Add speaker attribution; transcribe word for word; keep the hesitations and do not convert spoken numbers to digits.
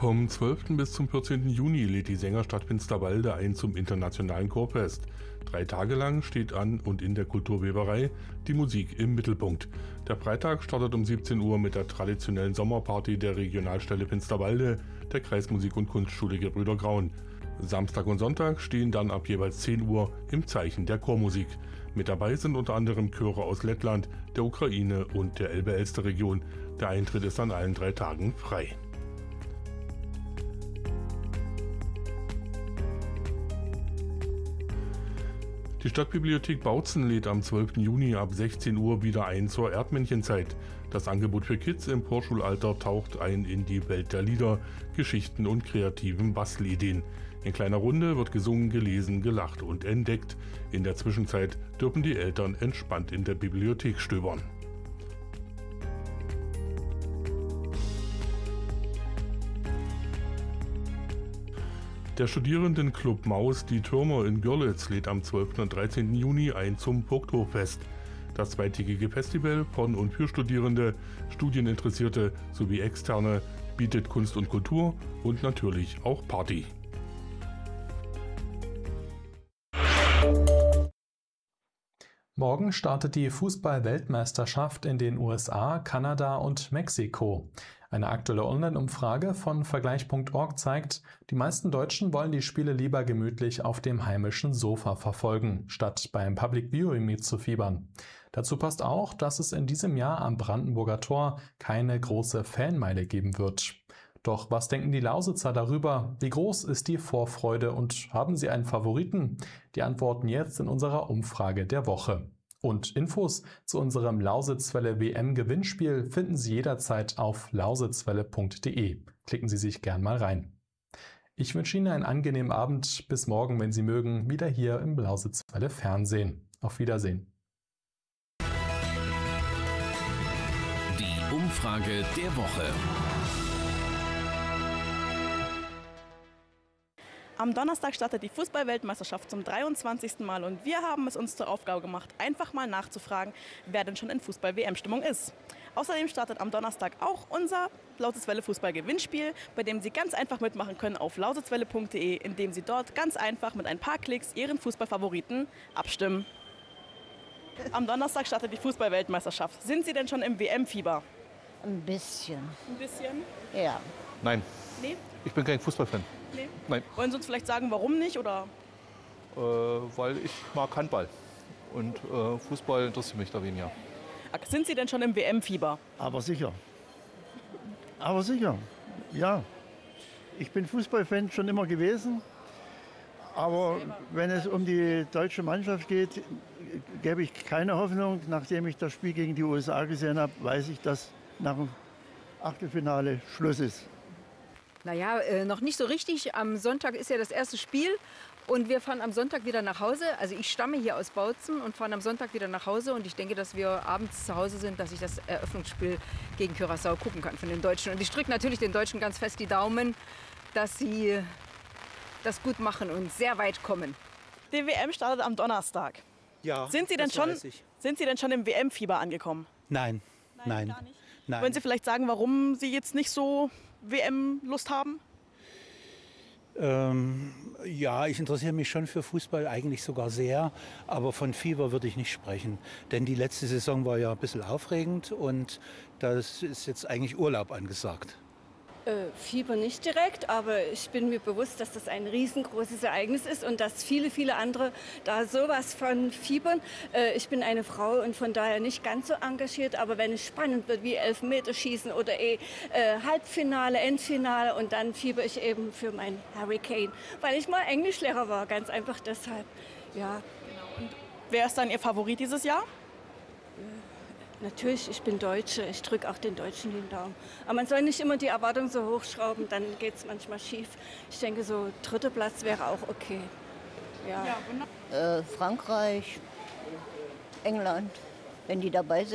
Speaker 1: Vom zwölften bis zum vierzehnten Juni lädt die Sängerstadt Finsterwalde ein zum internationalen Chorfest. Drei Tage lang steht an und in der Kulturweberei die Musik im Mittelpunkt. Der Freitag startet um siebzehn Uhr mit der traditionellen Sommerparty der Regionalstelle Finsterwalde, der Kreismusik- und Kunstschule Gebrüder Graun. Samstag und Sonntag stehen dann ab jeweils zehn Uhr im Zeichen der Chormusik. Mit dabei sind unter anderem Chöre aus Lettland, der Ukraine und der Elbe-Elster-Region. Der Eintritt ist an allen drei Tagen frei. Die Stadtbibliothek Bautzen lädt am zwölften Juni ab sechzehn Uhr wieder ein zur Erdmännchenzeit. Das Angebot für Kids im Vorschulalter taucht ein in die Welt der Lieder, Geschichten und kreativen Bastelideen. In kleiner Runde wird gesungen, gelesen, gelacht und entdeckt. In der Zwischenzeit dürfen die Eltern entspannt in der Bibliothek stöbern. Der Studierendenclub Maus Die Türmer in Görlitz lädt am zwölften und dreizehnten Juni ein zum Vogthofest. Das zweitägige Festival von und für Studierende, Studieninteressierte sowie Externe bietet Kunst und Kultur und natürlich auch Party.
Speaker 2: Morgen startet die Fußball-Weltmeisterschaft in den U S A, Kanada und Mexiko. Eine aktuelle Online-Umfrage von Vergleich Punkt org zeigt, die meisten Deutschen wollen die Spiele lieber gemütlich auf dem heimischen Sofa verfolgen, statt beim Public Viewing mitzufiebern. Dazu passt auch, dass es in diesem Jahr am Brandenburger Tor keine große Fanmeile geben wird. Doch was denken die Lausitzer darüber? Wie groß ist die Vorfreude und haben sie einen Favoriten? Die Antworten jetzt in unserer Umfrage der Woche. Und Infos zu unserem Lausitzwelle W M-Gewinnspiel finden Sie jederzeit auf lausitzwelle punkt de. Klicken Sie sich gern mal rein. Ich wünsche Ihnen einen angenehmen Abend. Bis morgen, wenn Sie mögen, wieder hier im Lausitzwelle Fernsehen. Auf Wiedersehen.
Speaker 3: Die Umfrage der Woche.
Speaker 4: Am Donnerstag startet die Fußball-Weltmeisterschaft zum dreiundzwanzigsten Mal und wir haben es uns zur Aufgabe gemacht, einfach mal nachzufragen, wer denn schon in Fußball-W M-Stimmung ist. Außerdem startet am Donnerstag auch unser Lausitzwelle Fußball-Gewinnspiel, bei dem Sie ganz einfach mitmachen können auf lausitzwelle punkt de, indem Sie dort ganz einfach mit ein paar Klicks Ihren Fußballfavoriten abstimmen. Am Donnerstag startet die Fußball-Weltmeisterschaft. Sind Sie denn schon im W M-Fieber?
Speaker 5: Ein bisschen.
Speaker 4: Ein bisschen?
Speaker 5: Ja.
Speaker 6: Nein.
Speaker 4: Nee?
Speaker 6: Ich bin kein Fußballfan.
Speaker 4: Nee?
Speaker 6: Nein.
Speaker 4: Wollen Sie uns vielleicht sagen, warum nicht? Oder?
Speaker 6: Äh, weil ich mag Handball. Und äh, Fußball interessiert mich da weniger.
Speaker 4: Sind Sie denn schon im W M-Fieber?
Speaker 7: Aber sicher. Aber sicher, ja. Ich bin Fußballfan schon immer gewesen. Aber wenn es um die deutsche Mannschaft geht, gebe ich keine Hoffnung. Nachdem ich das Spiel gegen die U S A gesehen habe, weiß ich, dass nach dem Achtelfinale Schluss ist.
Speaker 8: Naja, äh, noch nicht so richtig. Am Sonntag ist ja das erste Spiel und wir fahren am Sonntag wieder nach Hause. Also ich stamme hier aus Bautzen und fahren am Sonntag wieder nach Hause. Und ich denke, dass wir abends zu Hause sind, dass ich das Eröffnungsspiel gegen Curaçao gucken kann von den Deutschen. Und ich drücke natürlich den Deutschen ganz fest die Daumen, dass sie das gut machen und sehr weit kommen.
Speaker 4: Die W M startet am Donnerstag.
Speaker 9: Ja,
Speaker 4: sind Sie denn
Speaker 9: das
Speaker 4: schon,
Speaker 9: weiß ich.
Speaker 4: Sind Sie denn schon im W M-Fieber angekommen?
Speaker 9: Nein,
Speaker 4: Nein,
Speaker 9: nein.
Speaker 4: gar nicht.
Speaker 9: Nein.
Speaker 4: Wollen Sie vielleicht sagen, warum Sie jetzt nicht so W M-Lust haben?
Speaker 9: Ähm, ja, ich interessiere mich schon für Fußball, eigentlich sogar sehr. Aber von Fieber würde ich nicht sprechen. Denn die letzte Saison war ja ein bisschen aufregend und das ist jetzt eigentlich Urlaub angesagt.
Speaker 10: Äh, Fieber nicht direkt, aber ich bin mir bewusst, dass das ein riesengroßes Ereignis ist und dass viele, viele andere da sowas von fiebern. Äh, ich bin eine Frau und von daher nicht ganz so engagiert, aber wenn es spannend wird wie Elfmeterschießen oder eh, äh, Halbfinale, Endfinale und dann fieber ich eben für meinen Harry Kane, weil ich mal Englischlehrer war, ganz einfach deshalb. Ja.
Speaker 4: Und wer ist dann Ihr Favorit dieses Jahr?
Speaker 10: Natürlich, ich bin Deutsche, ich drücke auch den Deutschen den Daumen. Aber man soll nicht immer die Erwartungen so hochschrauben, dann geht es manchmal schief. Ich denke, so dritter Platz wäre auch okay. Ja.
Speaker 5: Ja, äh, Frankreich, England, wenn die dabei sind.